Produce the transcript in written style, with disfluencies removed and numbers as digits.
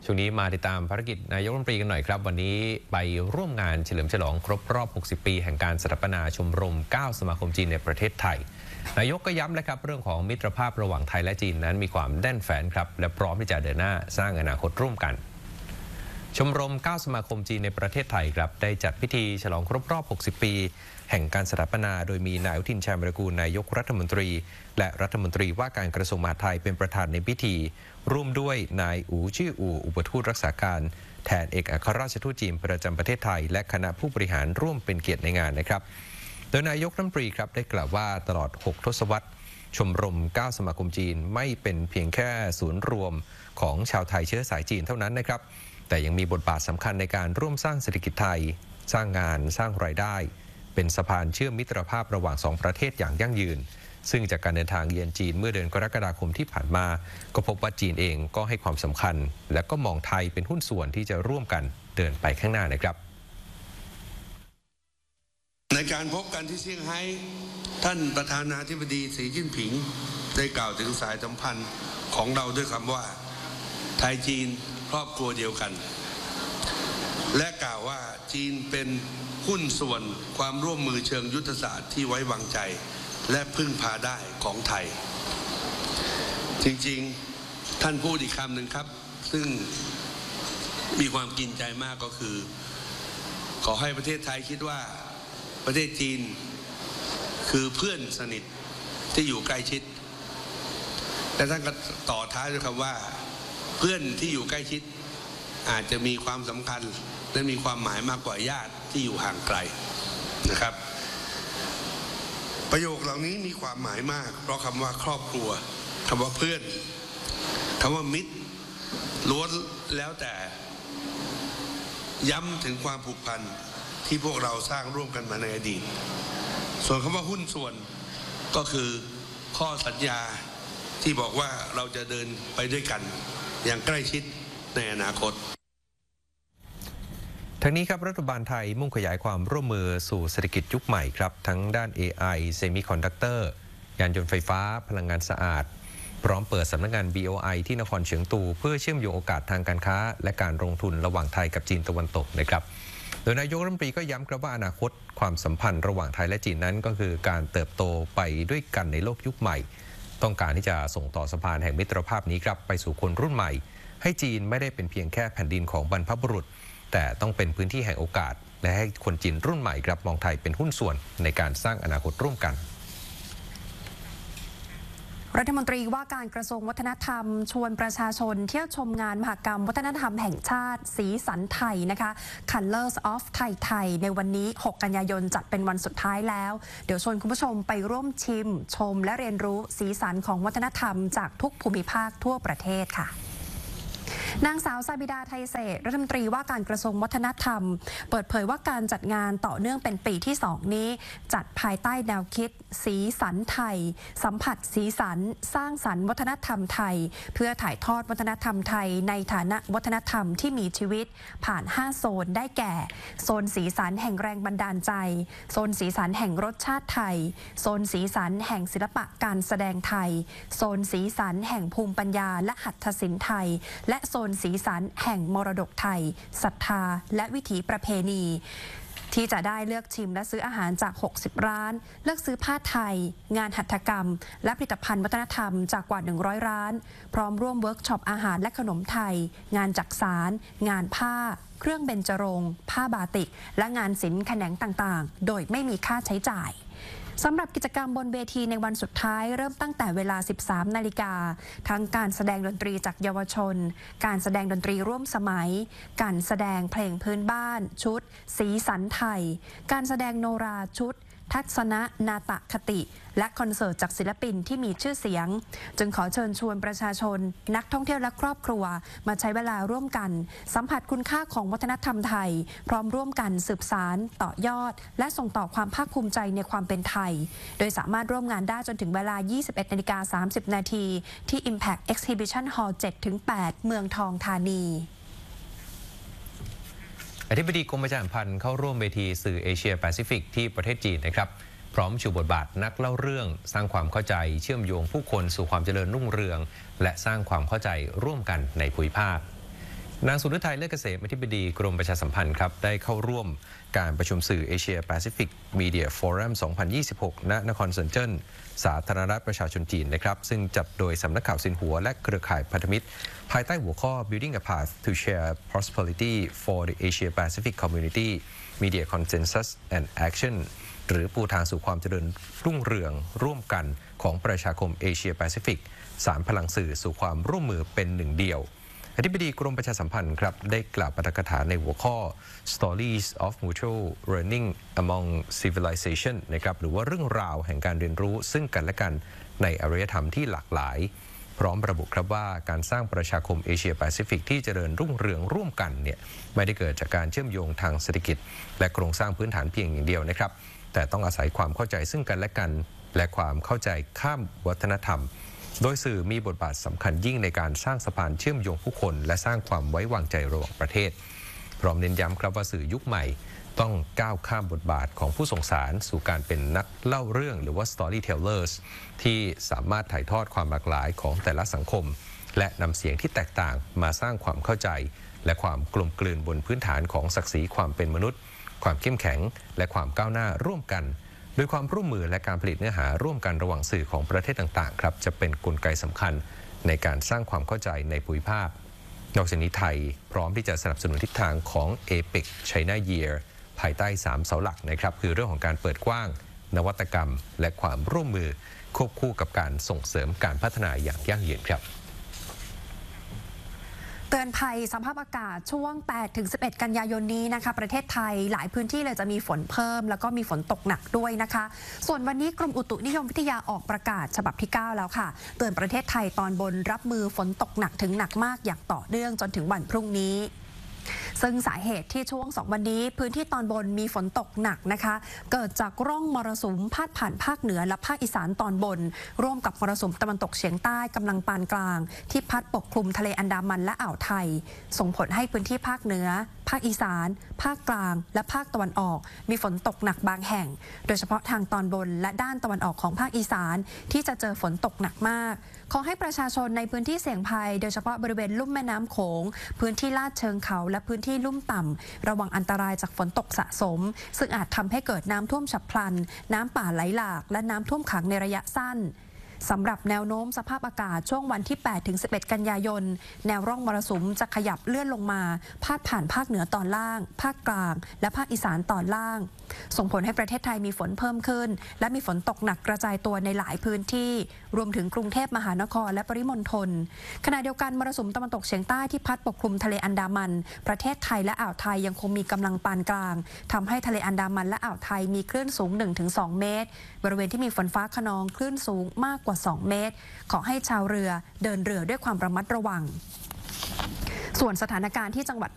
ช่วงนี้มาติดตามภารกิจนายกรัฐมนตรีกันหน่อยครับวันนี้ไปร่วมงานเฉลิมฉลองครบรอบ 60 ปีแห่งการสถาปนาชมรม 9 สมาคมจีนในประเทศไทยนายกก็ย้ำนะครับเรื่องของมิตรภาพระหว่างไทยและจีนนั้นมีความแน่นแฟ้นครับและพร้อมที่จะเดินหน้าสร้างอนาคตร่วมกันชมรม 9 สมาคมจีนในประเทศไทยครับได้จัดพิธีฉลองครบรอบ 60 ปีแห่งการสถาปนาโดยมีนายอนุทิน ชาญวิรากูลนายกรัฐมนตรีและรัฐมนตรีว่าการกระทรวงมหาดไทยเป็นประธานในพิธีร่วมด้วยนายอู่ชื่ออู่อุปทูตรักษาการแทนเอกอัครราชทูตจีนประจำประเทศไทยและคณะผู้บริหารร่วมเป็นเกียรติในงานนะครับโดยนายกรัฐมนตรีครับได้กล่าวว่าตลอด 6 ทศวรรษชมรม 9 สมาคมจีนไม่เป็นเพียงแค่ศูนย์รวมของชาวไทยเชื้อสายจีนเท่านั้นนะครับแต่ยังมีบทบาทสำคัญในการร่วมสร้างเศรษฐกิจไทยสร้างงานสร้างรายได้เป็นสะพานเชื่อมมิตรภาพระหว่าง2 ประเทศอย่างยั่งยืนซึ่งจากการเดินทางเยือนจีนเมื่อเดือนกรกฎาคมที่ผ่านมาก็พบว่าจีนเองก็ให้ความสำคัญและก็มองไทยเป็นหุ้นส่วนที่จะร่วมกันเดินไปข้างหน้านะครับในการพบกันที่เซี่ยงไฮ้ท่านประธานาธิบดีสีจิ้นผิงได้กล่าวถึงสายสัมพันธ์ของเราด้วยคำว่าไทยจีนครอบครัวเดียวกันและกล่าวว่าจีนเป็นหุ้นส่วนความร่วมมือเชิงยุทธศาสตร์ที่ไว้วางใจและพึ่งพาได้ของไทยจริงๆท่านพูดอีกคำหนึ่งครับซึ่งมีความกินใจมากก็คือขอให้ประเทศไทยคิดว่าประเทศจีนคือเพื่อนสนิทที่อยู่ใกล้ชิดและท่านก็ต่อท้ายด้วยคำว่าเพื่อนที่อยู่ใกล้ชิดอาจจะมีความสำคัญและมีความหมายมากกว่าญาติที่อยู่ห่างไกลนะครับประโยคเหล่านี้มีความหมายมากเพราะคำว่าครอบครัวคำว่าเพื่อนคำว่ามิตรล้วนแล้วแต่ย้ำถึงความผูกพันที่พวกเราสร้างร่วมกันมาในอดีตส่วนคำว่าหุ้นส่วนก็คือข้อสัญญาที่บอกว่าเราจะเดินไปด้วยกันอย่างใกล้ชิดในอนาคตทั้งนี้ครับรัฐบาลไทยมุ่งขยายความร่วมมือสู่เศรษฐกิจยุคใหม่ครับทั้งด้าน AI เซมิคอนดักเตอร์ยานยนต์ไฟฟ้าพลังงานสะอาดพร้อมเปิดสำนักงาน BOI ที่นครเฉียงตูเพื่อเชื่อมโยงโอกาสทางการค้าและการลงทุนระหว่างไทยกับจีนตะวันตกนะครับโดยนายกรัฐมนตรีก็ย้ำครับว่าอนาคตความสัมพันธ์ระหว่างไทยและจีนนั้นก็คือการเติบโตไปด้วยกันในโลกยุคใหม่ต้องการที่จะส่งต่อสะพานแห่งมิตรภาพนี้ครับไปสู่คนรุ่นใหม่ให้จีนไม่ได้เป็นเพียงแค่แผ่นดินของบรรพบุรุษแต่ต้องเป็นพื้นที่แห่งโอกาสและให้คนจีนรุ่นใหม่ครับมองไทยเป็นหุ้นส่วนในการสร้างอนาคตร่วมกันรัฐมนตรีว่าการกระทรวงวัฒนธรรมชวนประชาชนเที่ยวชมงานมหกรรมวัฒนธรรมแห่งชาติสีสันไทยนะคะ Colors of Thai ไทยในวันนี้ 6 กันยายนจัดเป็นวันสุดท้ายแล้วเดี๋ยวชวนคุณผู้ชมไปร่วมชิมชมและเรียนรู้สีสันของวัฒนธรรมจากทุกภูมิภาคทั่วประเทศค่ะนางสาวซาบิดาไทยเศษรัฐมนตรีว่าการกระทรวงวัฒนธรรมเปิดเผยว่าการจัดงานต่อเนื่องเป็นปีที่ 2 นี้จัดภายใต้แนวคิดสีสันไทยสัมผัสสีสันสร้างสรรค์วัฒนธรรมไทยเพื่อถ่ายทอดวัฒนธรรมไทยในฐานะวัฒนธรรมที่มีชีวิตผ่าน 5 โซนได้แก่โซนสีสันแห่งแรงบันดาลใจโซนสีสันแห่งรสชาติไทยโซนสีสันแห่งศิลปะการแสดงไทยโซนสีสันแห่งภูมิปัญญาและหัตถศิลป์ไทยและโซนสีสันแห่งมรดกไทยศรัทธาและวิถีประเพณีที่จะได้เลือกชิมและซื้ออาหารจาก 60 ร้านเลือกซื้อผ้าไทยงานหัตถกรรมและผลิตภัณฑ์วัฒนธรรมจากกว่า 100 ร้านพร้อมร่วมเวิร์กช็อปอาหารและขนมไทยงานจักสานงานผ้าเครื่องเบญจรงค์ผ้าบาติกและงานศิลป์แขนงต่างๆโดยไม่มีค่าใช้จ่ายสำหรับกิจกรรมบนเวทีในวันสุดท้ายเริ่มตั้งแต่เวลา 13 นาฬิกาทั้งการแสดงดนตรีจากเยาวชนการแสดงดนตรีร่วมสมัยการแสดงเพลงพื้นบ้านชุดสีสันไทยการแสดงโนราชุดทัศนะนาฏคติและคอนเสิร์ตจากศิลปินที่มีชื่อเสียงจึงขอเชิญชวนประชาชนนักท่องเที่ยวและครอบครัวมาใช้เวลาร่วมกันสัมผัสคุณค่าของวัฒนธรรมไทยพร้อมร่วมกันสืบสานต่อยอดและส่งต่อความภาคภูมิใจในความเป็นไทยโดยสามารถร่วมงานได้จนถึงเวลา 21:30 นาทีที่ Impact Exhibition Hall 7-8 เมืองทองธานีอธิบดีกรมประชาสัมพันธ์เข้าร่วมเวทีสื่อเอเชียแปซิฟิกที่ประเทศจีนนะครับพร้อมชูบทบาทนักเล่าเรื่องสร้างความเข้าใจเชื่อมโยงผู้คนสู่ความเจริญรุ่งเรืองและสร้างความเข้าใจร่วมกันในภูมิภาคนางสุฤทัยเลิศเกษมอธิบดีกรมประชาสัมพันธ์ครับได้เข้าร่วมการประชุมสื่อเอเชียแปซิฟิกมีเดียฟอรัม 2026 ณ นครเซินเจิ้นสาธารณรัฐประชาชนจีนนะครับซึ่งจัดโดยสำนักข่าวซินหัวและเครือข่ายพันธมิตรภายใต้หัวข้อ Building a Path to Share Prosperity for the Asia Pacific Community Media Consensus and Action หรือปูทางสู่ความเจริญรุ่งเรืองร่วมกันของประชาคมเอเชียแปซิฟิก3 พลังสื่อสู่ความร่วมมือเป็นหนึ่งเดียวอธิบดีกรมประชาสัมพันธ์ครับได้กล่าวปาฐกถาในหัวข้อ Stories of Mutual Learning Among Civilization นะครับหรือว่าเรื่องราวแห่งการเรียนรู้ซึ่งกันและกันในอารยธรรมที่หลากหลายพร้อมระบุครับว่าการสร้างประชาคมเอเชียแปซิฟิกที่เจริญรุ่งเรืองร่วมกันเนี่ยไม่ได้เกิดจากการเชื่อมโยงทางเศรษฐกิจและโครงสร้างพื้นฐานเพียงอย่างเดียวนะครับแต่ต้องอาศัยความเข้าใจซึ่งกันและกันและความเข้าใจข้ามวัฒนธรรมโดยสื่อมีบทบาทสำคัญยิ่งในการสร้างสะพานเชื่อมโยงผู้คนและสร้างความไว้วางใจระหว่างประเทศพร้อมเน้นย้ำครับว่าสื่อยุคใหม่ต้องก้าวข้ามบทบาทของผู้ส่งสารสู่การเป็นนักเล่าเรื่องหรือว่า storytellers ที่สามารถถ่ายทอดความหลากหลายของแต่ละสังคมและนำเสียงที่แตกต่างมาสร้างความเข้าใจและความกลมกลืนบนพื้นฐานของศักดิ์ศรีความเป็นมนุษย์ความเข้มแข็งและความก้าวหน้าร่วมกันโดยความร่วมมือและการผลิตเนื้อหาร่วมกันระหว่างสื่อของประเทศต่างๆครับจะเป็นกลไกสำคัญในการสร้างความเข้าใจในภูมิภาคนอกจากนี้ไทยพร้อมที่จะสนับสนุนทิศทางของ APEC China Year ภายใต้ 3 เสาหลักนะครับคือเรื่องของการเปิดกว้างนวัตกรรมและความร่วมมือควบคู่กับการส่งเสริมการพัฒนาอย่างยั่งยืนครับเตือนภัยสภาพอากาศช่วง 8-11 กันยายนนี้นะคะประเทศไทยหลายพื้นที่เลยจะมีฝนเพิ่มแล้วก็มีฝนตกหนักด้วยนะคะส่วนวันนี้กรมอุตุนิยมวิทยาออกประกาศฉบับที่ 9 แล้วค่ะเตือนประเทศไทยตอนบนรับมือฝนตกหนักถึงหนักมากอย่างต่อเนื่องจนถึงวันพรุ่งนี้ซึ่งสาเหตุที่ช่วง2วันนี้พื้นที่ตอนบนมีฝนตกหนักนะคะเกิดจากร่องมรสุมพาดผ่านภาคเหนือและภาคอีสานตอนบนร่วมกับมรสุมตะวันตกเฉียงใต้กำลังปานกลางที่พัดปกคลุมทะเลอันดามันและอ่าวไทยส่งผลให้พื้นที่ภาคเหนือภาคอีสานภาคกลางและภาคตะวันออกมีฝนตกหนักบางแห่งโดยเฉพาะทางตอนบนและด้านตะวันออกของภาคอีสานที่จะเจอฝนตกหนักมากขอให้ประชาชนในพื้นที่เสี่ยงภัยโดยเฉพาะบริเวณลุ่มแม่น้ำโขงพื้นที่ลาดเชิงเขาและพื้นที่ลุ่มต่ำระวังอันตรายจากฝนตกสะสมซึ่งอาจทำให้เกิดน้ำท่วมฉับพลันน้ำป่าไหลหลากและน้ำท่วมขังในระยะสั้นสำหรับแนวโน้มสภาพอากาศช่วงวันที่ 8-11 กันยายนแนวร่องมรสุมจะขยับเลื่อนลงมาพาดผ่านภาคเหนือตอนล่างภาคกลางและภาคอีสานตอนล่างส่งผลให้ประเทศไทยมีฝนเพิ่มขึ้นและมีฝนตกหนักกระจายตัวในหลายพื้นที่รวมถึงกรุงเทพมหานครและปริมณฑลขณะเดียวกันมรสุมตะวันตกเฉียงใต้ที่พัดปกคลุมทะเลอันดามันประเทศไทยและอ่าวไทยยังคงมีกำลังปานกลางทำให้ทะเลอันดามันและอ่าวไทยมีคลื่นสูง 1-2 เมตรบริเวณที่มีฝนฟ้าคะนองคลื่นสูงมากกว่า2 เมตรขอให้ชาวเรือเดินเรือด้วยความระมัดระวังส่วนสถานการณ์ที่จังหวัด